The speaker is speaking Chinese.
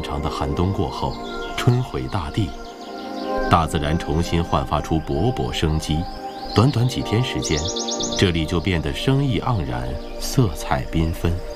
漫长的寒冬过后，春回大地，大自然重新焕发出勃勃生机。短短几天时间，这里就变得生意盎然，色彩缤纷。